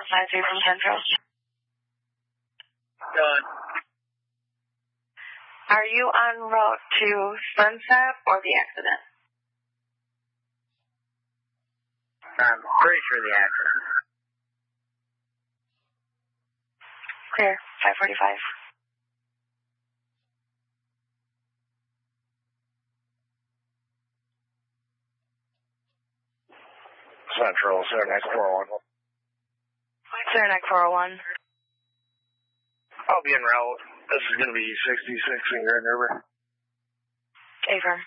1053 from Central. Done. Are you en route to Sunset or the accident? I'm pretty sure the accident. Clear, 545. Central, Saranac 401. Saranac 401. I'll be en route. This is going to be 66 in Grand River. Affirm.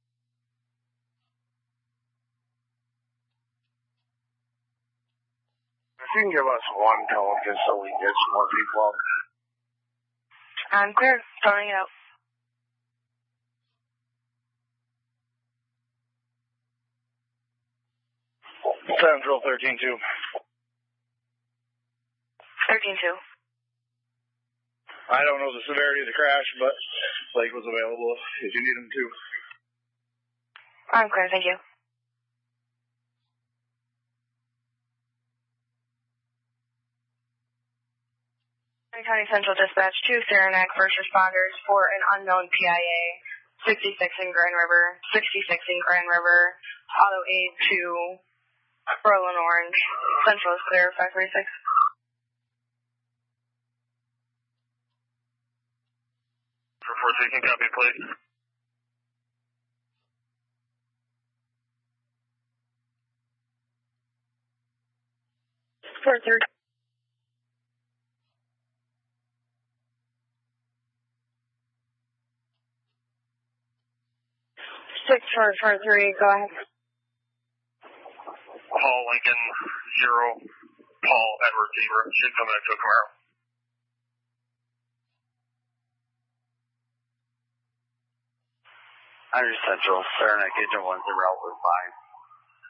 If you can give us one tone just so we get some more people up. I'm clear, throwing it out. Central 13-2. 13-2. I don't know the severity of the crash, but Blake was available if you need him to. I'm clear, thank you. County Central Dispatch 2 Saranac first responders for an unknown PIA, 66 in Grand River, 66 in Grand River, auto aid to Berlin Orange. Central is clear, 536. For 4 copy, please. For 3. 6443, go ahead. Paul Lincoln 0, Paul Edward Zebra, should come back to a Camaro. Under Central, Saranac Agent 1 route with 5.